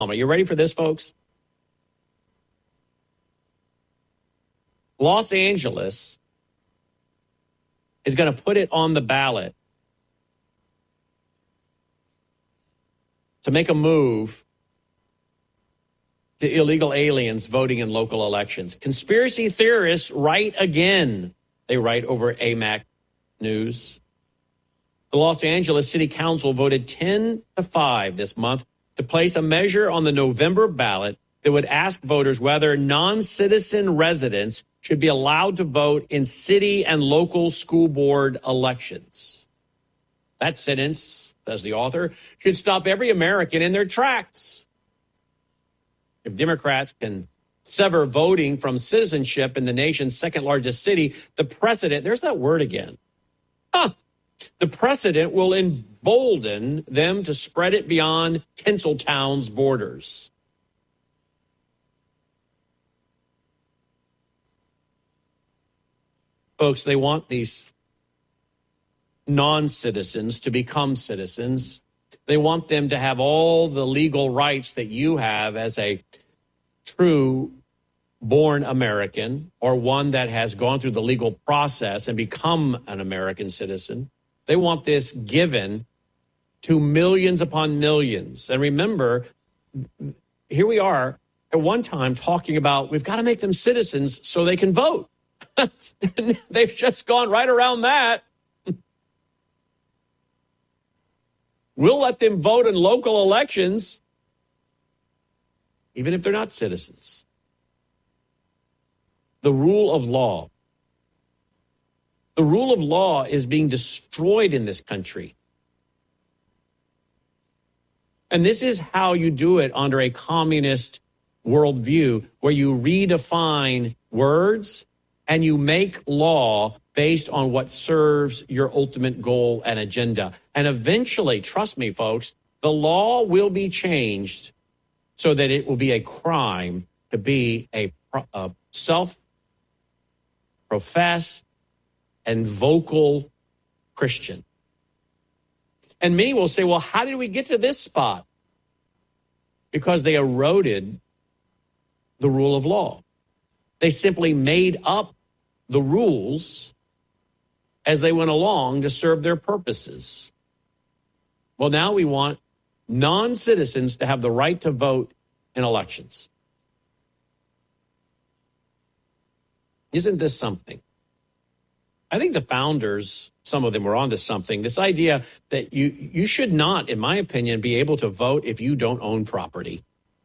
Are you ready for this, folks? Los Angeles is going to put it on the ballot to make a move to illegal aliens voting in local elections. Conspiracy theorists write again. They write over AMAC News. The Los Angeles City Council voted 10-5 this month to place a measure on the November ballot that would ask voters whether non-citizen residents should be allowed to vote in city and local school board elections. That sentence, says the author, should stop every American in their tracks. If Democrats can sever voting from citizenship in the nation's second largest city, the precedent, there's that word again. The precedent will embolden them to spread it beyond Tinseltown's borders. Folks, they want these non-citizens to become citizens. They want them to have all the legal rights that you have as a true born American or one that has gone through the legal process and become an American citizen. They want this given to millions upon millions. And remember, here we are at one time talking about we've got to make them citizens so they can vote. They've just gone right around that. We'll let them vote in local elections, even if they're not citizens. The rule of law. The rule of law is being destroyed in this country. And this is how you do it under a communist worldview, where you redefine words and you make law based on what serves your ultimate goal and agenda. And eventually, trust me, folks, the law will be changed so that it will be a crime to be a self-professed and vocal Christian. And many will say, well, how did we get to this spot? Because they eroded the rule of law. They simply made up the rules as they went along to serve their purposes. Well, now we want non-citizens to have the right to vote in elections. Isn't this something? I think the founders, some of them were onto something. This idea that you should not, in my opinion, be able to vote if you don't own property.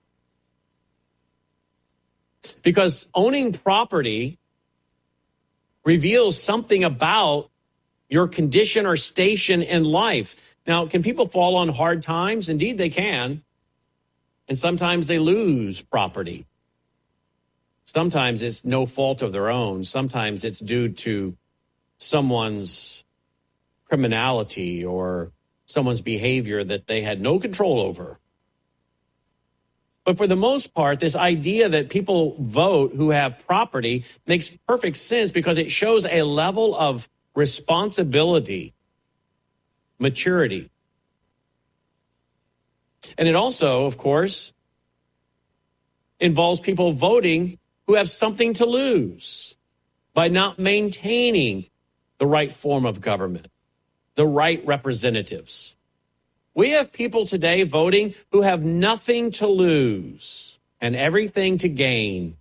Because owning property reveals something about your condition or station in life. Now, can people fall on hard times? Indeed, they can. And sometimes they lose property. Sometimes it's no fault of their own. Sometimes it's due to someone's criminality or someone's behavior that they had no control over. But for the most part, this idea that people vote who have property makes perfect sense because it shows a level of responsibility, maturity. And it also, of course, involves people voting who have something to lose by not maintaining the right form of government, the right representatives. We have people today voting who have nothing to lose and everything to gain.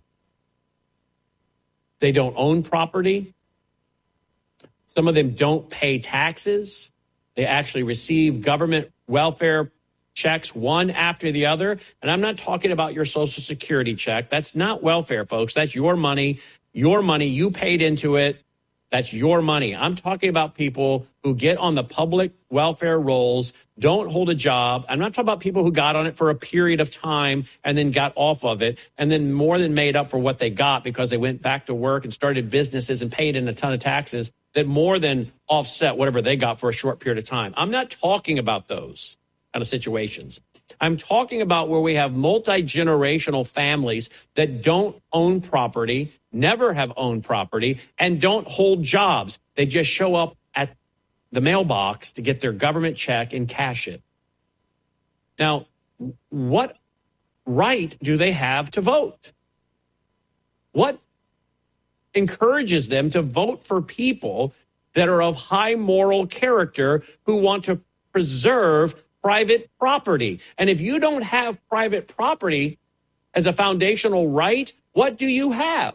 They don't own property. Some of them don't pay taxes. They actually receive government welfare checks one after the other. And I'm not talking about your Social Security check. That's not welfare, folks. That's your money. Your money. You paid into it. That's your money. I'm talking about people who get on the public welfare rolls, don't hold a job. I'm not talking about people who got on it for a period of time and then got off of it and then more than made up for what they got because they went back to work and started businesses and paid in a ton of taxes that more than offset whatever they got for a short period of time. I'm not talking about those kind of situations. I'm talking about where we have multi-generational families that don't own property, never have owned property, and don't hold jobs. They just show up at the mailbox to get their government check and cash it. Now, what right do they have to vote? What encourages them to vote for people that are of high moral character who want to preserve private property? And if you don't have private property as a foundational right, what do you have?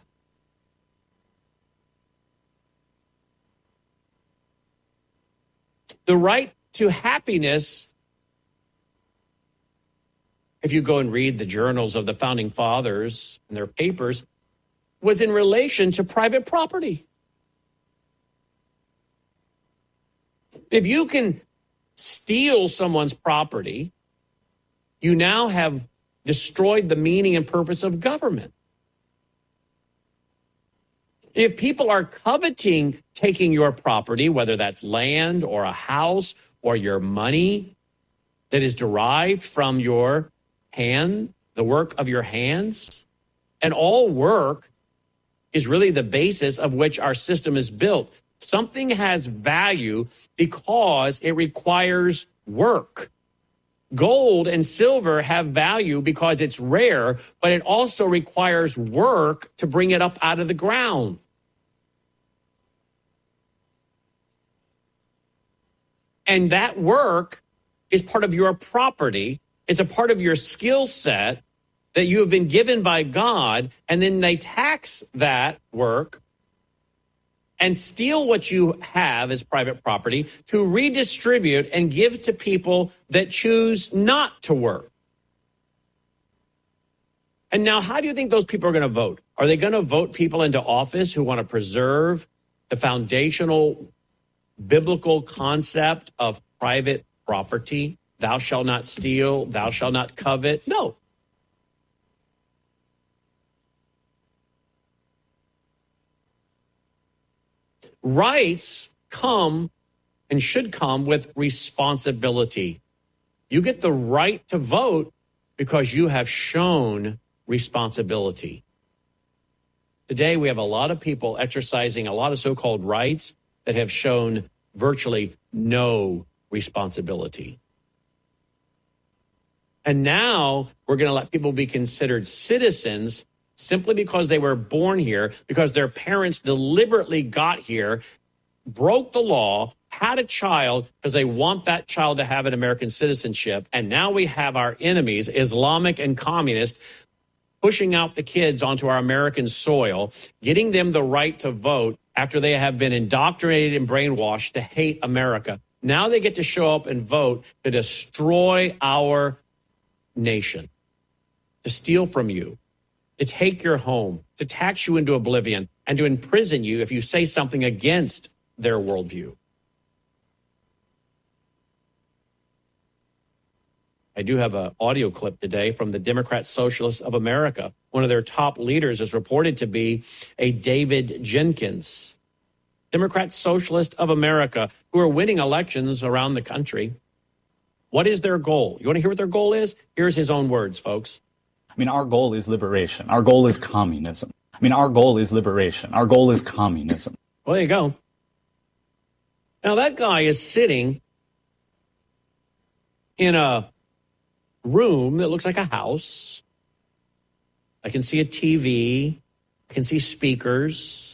The right to happiness, if you go and read the journals of the founding fathers and their papers, was in relation to private property. If you can steal someone's property, you now have destroyed the meaning and purpose of government. If people are coveting taking your property, whether that's land or a house or your money that is derived from your hand, the work of your hands, and all work is really the basis of which our system is built. Something has value because it requires work. Gold and silver have value because it's rare, but it also requires work to bring it up out of the ground. And that work is part of your property. It's a part of your skill set that you have been given by God, and then they tax that work and steal what you have as private property to redistribute and give to people that choose not to work. And now, how do you think those people are going to vote? Are they going to vote people into office who want to preserve the foundational biblical concept of private property? Thou shalt not steal, thou shalt not covet. No. Rights come and should come with responsibility. You get the right to vote because you have shown responsibility. Today, we have a lot of people exercising a lot of so-called rights that have shown virtually no responsibility. And now we're going to let people be considered citizens simply because they were born here, because their parents deliberately got here, broke the law, had a child because they want that child to have an American citizenship. And now we have our enemies, Islamic and communist, pushing out the kids onto our American soil, getting them the right to vote after they have been indoctrinated and brainwashed to hate America. Now they get to show up and vote to destroy our nation, to steal from you, to take your home, to tax you into oblivion, and to imprison you if you say something against their worldview. I do have an audio clip today from the Democrat Socialists of America. One of their top leaders is reported to be a David Jenkins, Democrat Socialist of America, who are winning elections around the country. What is their goal? You want to hear what their goal is? Here's his own words, folks. I mean, our goal is liberation. Our goal is communism. I mean, our goal is liberation. Our goal is communism. Well, there you go. Now, that guy is sitting in a room that looks like a house. I can see a TV. I can see speakers.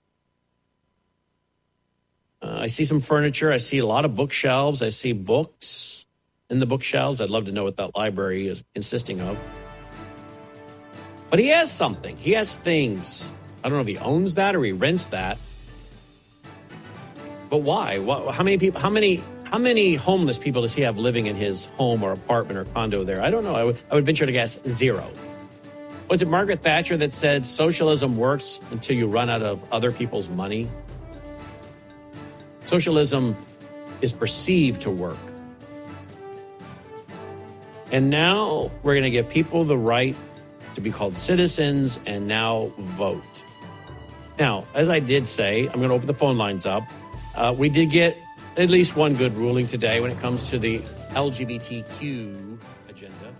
I see some furniture. I see a lot of bookshelves. I see books in the bookshelves. I'd love to know what that library is consisting of. But he has something. He has things. I don't know if he owns that or he rents that. But why? How many people? How many homeless people does he have living in his home or apartment or condo there? I don't know. I would venture to guess zero. Was it Margaret Thatcher that said socialism works until you run out of other people's money? Socialism is perceived to work. And now we're going to give people the right to be called citizens and now vote. Now, as I did say, I'm going to open the phone lines up. We did get at least one good ruling today when it comes to the LGBTQ agenda.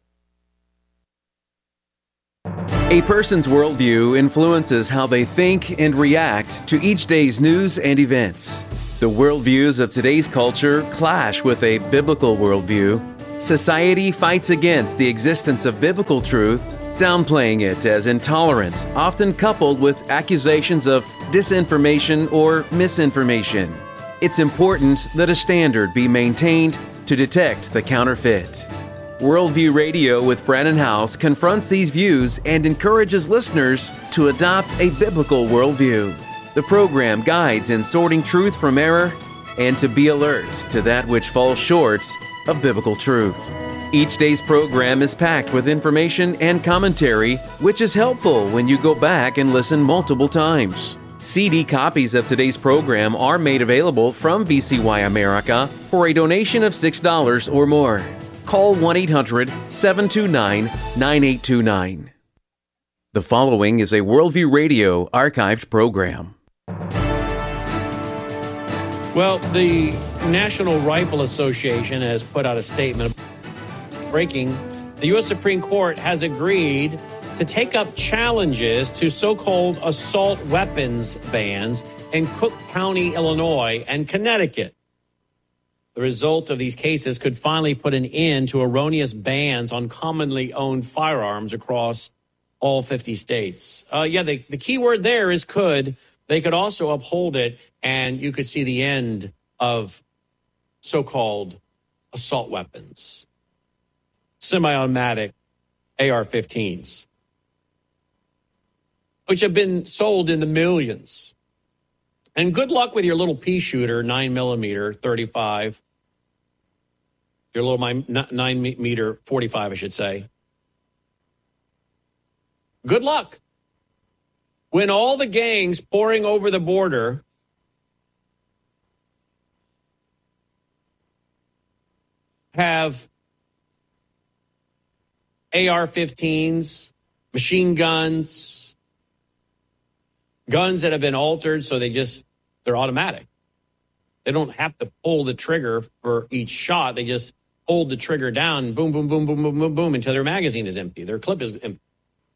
A person's worldview influences how they think and react to each day's news and events. The worldviews of today's culture clash with a biblical worldview. society fights against the existence of biblical truth, downplaying it as intolerant, often coupled with accusations of disinformation or misinformation. It's important that a standard be maintained to detect the counterfeit. Worldview Radio with Brannon Howse confronts these views and encourages listeners to adopt a biblical worldview. The program guides in sorting truth from error and to be alert to that which falls short of biblical truth. Each day's program is packed with information and commentary, which is helpful when you go back and listen multiple times. CD copies of today's program are made available from VCY America for a donation of $6 or more. Call 1-800-729-9829. The following is a Worldview Radio archived program. Well, the National Rifle Association has put out a statement. Breaking, the U.S. Supreme Court has agreed to take up challenges to so-called assault weapons bans in Cook County, Illinois, and Connecticut. The result of these cases could finally put an end to erroneous bans on commonly owned firearms across all 50 states. The key word there is could. They could also uphold it, and you could see the end of so-called assault weapons, semi-automatic AR-15s, which have been sold in the millions. And good luck with your little pea shooter, 9mm 35, your little 9mm 45, I should say. Good luck. When all the gangs pouring over the border have AR-15s, machine guns, guns that have been altered so they're automatic. They don't have to pull the trigger for each shot. They just hold the trigger down, boom, boom, boom, boom, boom, boom, boom, until their magazine is empty. Their clip is empty.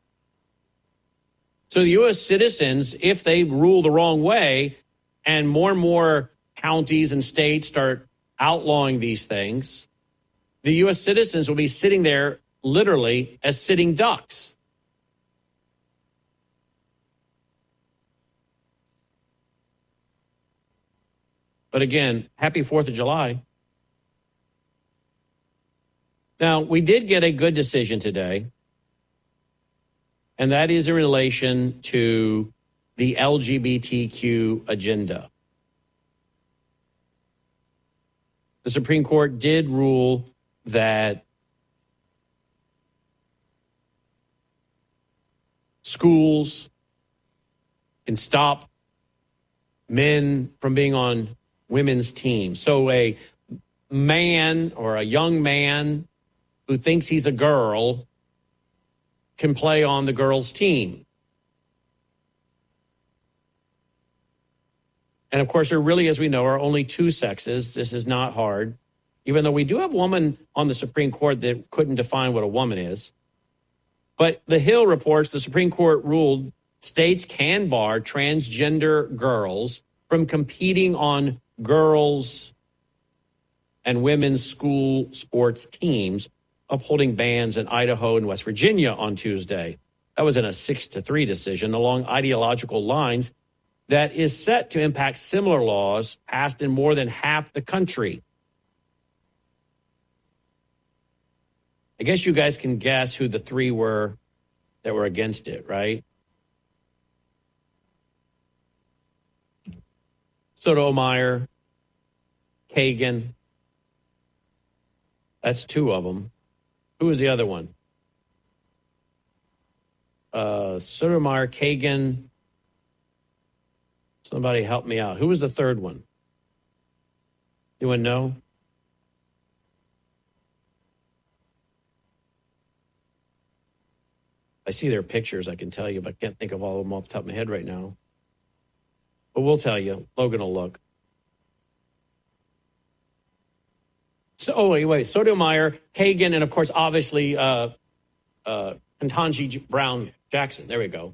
So the U.S. citizens, if they rule the wrong way and more counties and states start outlawing these things, the U.S. citizens will be sitting there literally as sitting ducks. But again, happy 4th of July. Now, we did get a good decision today, and that is in relation to the LGBTQ agenda. The Supreme Court did rule that schools can stop men from being on women's teams. So a man or a young man who thinks he's a girl can play on the girls' team. And of course, there really, as we know, are only two sexes. This is not hard, even though we do have a woman on the Supreme Court that couldn't define what a woman is. But The Hill reports the Supreme Court ruled states can bar transgender girls from competing on girls' and women's school sports teams, upholding bans in Idaho and West Virginia on Tuesday. That was in a 6-3 decision along ideological lines that is set to impact similar laws passed in more than half the country. I guess you guys can guess who the three were that were against it, right? Sotomayor, Kagan. That's two of them. Who was the other one? Sotomayor, Kagan. Somebody help me out. Who was the third one? Anyone know? I see their pictures, I can tell you, but I can't think of all of them off the top of my head right now. But we'll tell you. Logan will look. So, wait. Sotomayor, Kagan, and of course, obviously, Ketanji Brown Jackson. There we go.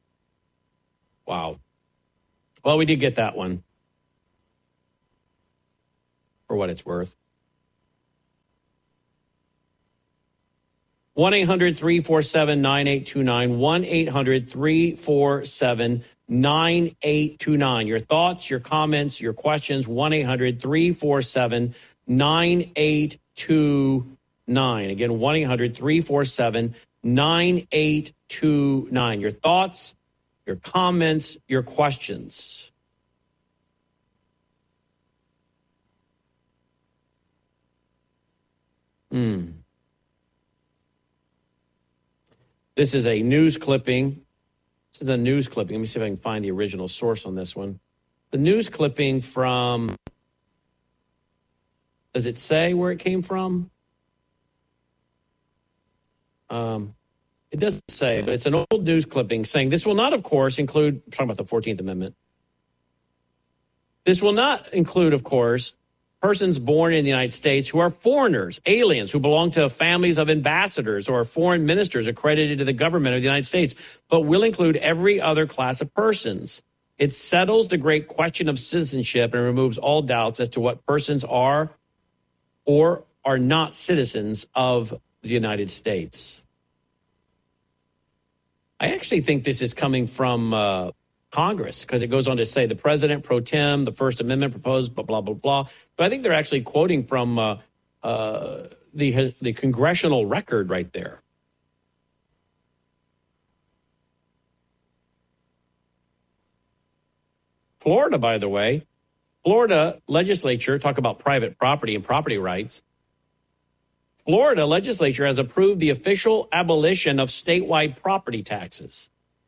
Wow. Well, we did get that one. for what it's worth. 1-800-347-9829, 1-800-347-9829. Your thoughts, your comments, your questions, 1-800-347-9829. Again, 1-800-347-9829. Your thoughts, your comments, your questions. This is a news clipping. This is a news clipping. Let me see if I can find the original source on this one. The news clipping from, does it say where it came from? It doesn't say, but it's an old news clipping saying this will not, of course, include, I'm talking about the 14th Amendment. This will not include, of course, persons born in the United States who are foreigners, aliens who belong to families of ambassadors or foreign ministers accredited to the government of the United States, but will include every other class of persons. It settles the great question of citizenship and removes all doubts as to what persons are or are not citizens of the United States. I actually think this is coming from Congress, because it goes on to say the president pro tem, the First Amendment proposed, blah, blah, blah, blah. But I think they're actually quoting from the congressional record right there. Florida, by the way, Florida legislature, talk about private property and property rights. Florida legislature has approved the official abolition of statewide property taxes.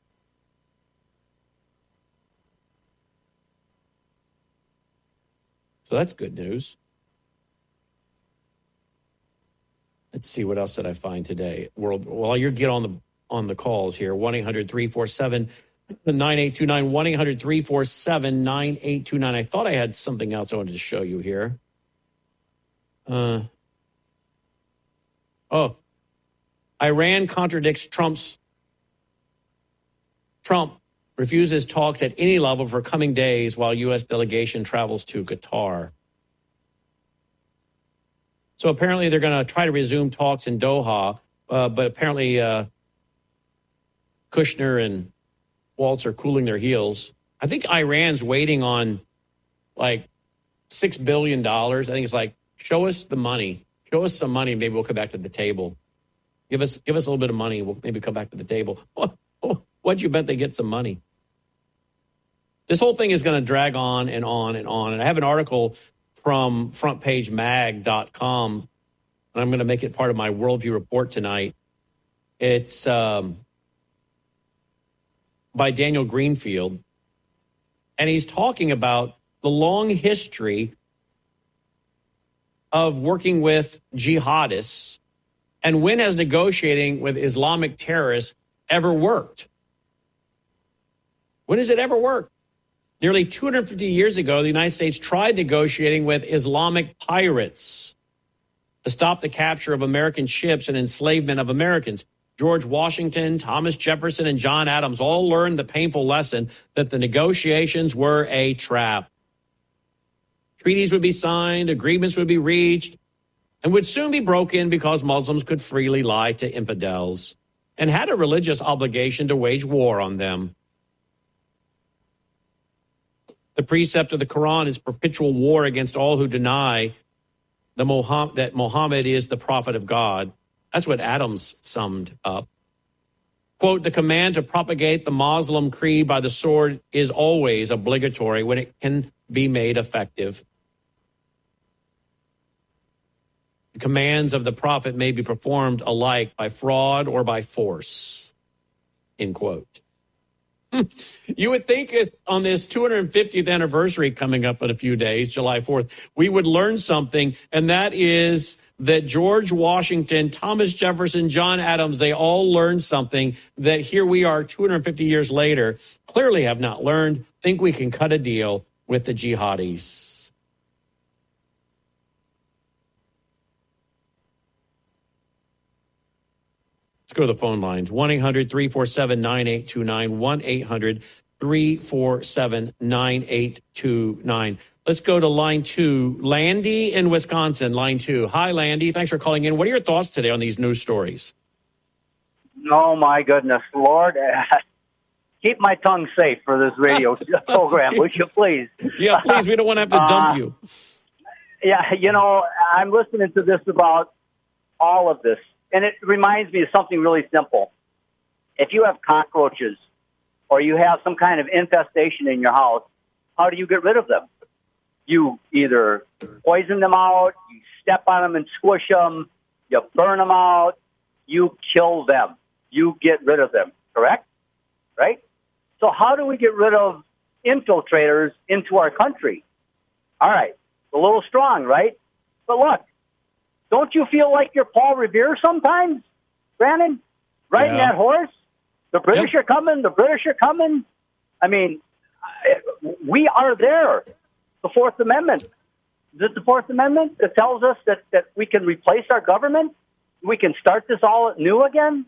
So that's good news. Let's see, what else did I find today? While you get on the calls here, 1-800-347-9829, 1-800-347-9829. I thought I had something else I wanted to show you here. Iran contradicts Trump refuses talks at any level for coming days while U.S. delegation travels to Qatar. So apparently they're going to try to resume talks in Doha, but apparently Kushner and Waltz are cooling their heels. I think Iran's waiting on like $6 billion. I think it's like, show us the money. Show us some money, maybe we'll come back to the table. Give us a little bit of money, we'll maybe come back to the table. What'd you bet they get some money? This whole thing is going to drag on and on and on. And I have an article from frontpagemag.com, and I'm going to make it part of my Worldview Report tonight. It's by Daniel Greenfield, and he's talking about the long history of working with jihadists, and when has negotiating with Islamic terrorists ever worked? When has it ever worked? Nearly 250 years ago, the United States tried negotiating with Islamic pirates to stop the capture of American ships and enslavement of Americans. George Washington, Thomas Jefferson, and John Adams all learned the painful lesson that the negotiations were a trap. Treaties would be signed, agreements would be reached, and would soon be broken because Muslims could freely lie to infidels and had a religious obligation to wage war on them. The precept of the Quran is perpetual war against all who deny that Muhammad is the prophet of God. That's what Adams summed up. Quote, the command to propagate the Muslim creed by the sword is always obligatory when it can be made effective. The commands of the prophet may be performed alike by fraud or by force, end quote. You would think on this 250th anniversary coming up in a few days, July 4th, we would learn something, and that is that George Washington, Thomas Jefferson, John Adams, they all learned something that here we are 250 years later, clearly have not learned, think we can cut a deal with the jihadis. Let's go to the phone lines. 1-800-347-9829, 888-347-9829. Let's go to line 2. Landy in Wisconsin, line 2. Hi, Landy. Thanks for calling in. What are your thoughts today on these news stories? Oh, my goodness, Lord. Keep my tongue safe for this radio program, would you please? Yeah, please. We don't want to have to dump you. Yeah, I'm listening to this about all of this, and it reminds me of something really simple. If you have cockroaches or you have some kind of infestation in your house, how do you get rid of them? You either poison them out, you step on them and squish them, you burn them out, you kill them. You get rid of them, correct? Right? So how do we get rid of infiltrators into our country? All right, a little strong, right? But look, don't you feel like you're Paul Revere sometimes, Brandon? Riding that horse? The British are coming, the British are coming. I mean, we are there. The Fourth Amendment. Is it the Fourth Amendment that tells us that we can replace our government? We can start this all new again?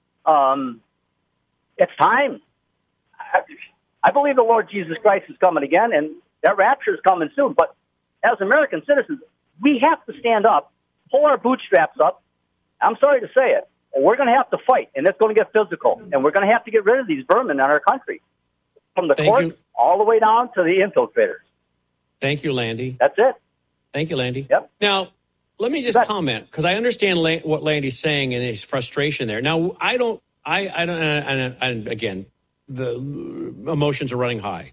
It's time. I believe the Lord Jesus Christ is coming again, and that rapture is coming soon. But as American citizens, we have to stand up, pull our bootstraps up. I'm sorry to say it. We're going to have to fight, and it's going to get physical. And we're going to have to get rid of these vermin in our country, from the court all the way down to the infiltrators. Thank you, Landy. That's it. Thank you, Landy. Yep. Now, let me just comment, because I understand what Landy's saying and his frustration there. Now, I don't, and again, the emotions are running high.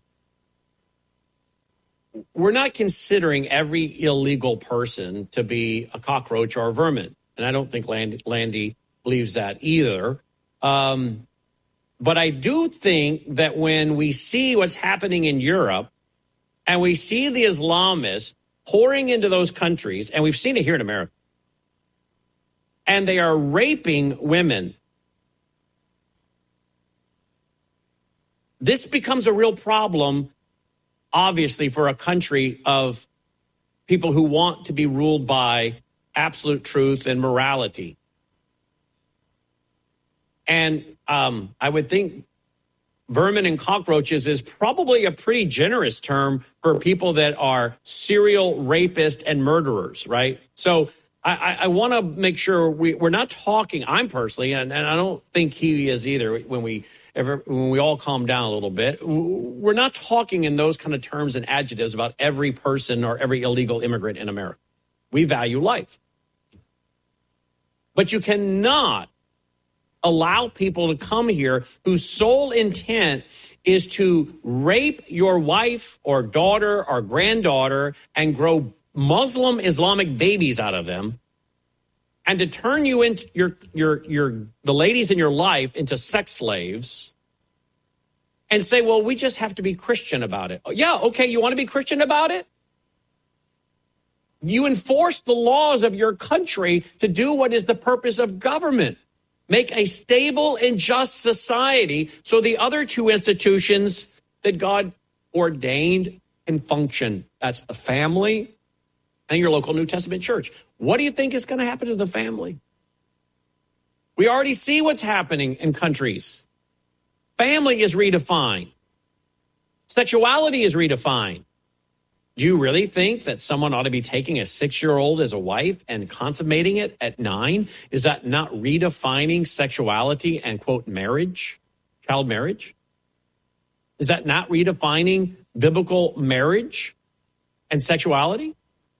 We're not considering every illegal person to be a cockroach or a vermin. And I don't think Landy believes that either. But I do think that when we see what's happening in Europe and we see the Islamists pouring into those countries, and we've seen it here in America, and they are raping women, this becomes a real problem, obviously, for a country of people who want to be ruled by absolute truth and morality. And I would think vermin and cockroaches is probably a pretty generous term for people that are serial rapists and murderers, right? So I want to make sure we're not talking, I'm personally, and I don't think he is either, when we all calm down a little bit, we're not talking in those kind of terms and adjectives about every person or every illegal immigrant in America. We value life. But you cannot allow people to come here whose sole intent is to rape your wife or daughter or granddaughter and grow Muslim Islamic babies out of them, and to turn you into the ladies in your life into sex slaves, and say, well, we just have to be Christian about it. Yeah, okay, you want to be Christian about it? You enforce the laws of your country to do what is the purpose of government. Make a stable and just society so the other two institutions that God ordained can function. That's the family and your local New Testament church. What do you think is going to happen to the family? We already see what's happening in countries. Family is redefined. Sexuality is redefined. Do you really think that someone ought to be taking a 6-year-old as a wife and consummating it at 9? Is that not redefining sexuality and, quote, marriage, child marriage? Is that not redefining biblical marriage and sexuality?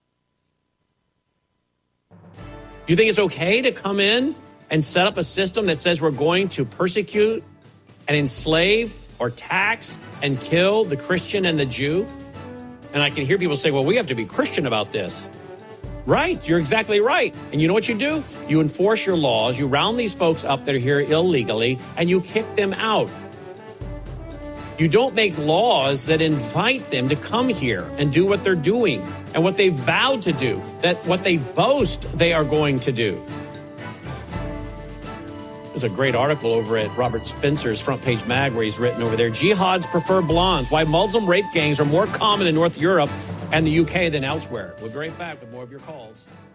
You think it's okay to come in and set up a system that says we're going to persecute and enslave or tax and kill the Christian and the Jew? And I can hear people say, well, we have to be Christian about this. Right, you're exactly right. And you know what you do? You enforce your laws, you round these folks up that are here illegally, and you kick them out. You don't make laws that invite them to come here and do what they're doing and what they vowed to do, that what they boast they are going to do. There's a great article over at Robert Spencer's Front Page Mag where he's written over there, Jihads prefer blondes, why Muslim rape gangs are more common in North Europe and the UK than elsewhere. We'll be right back with more of your calls.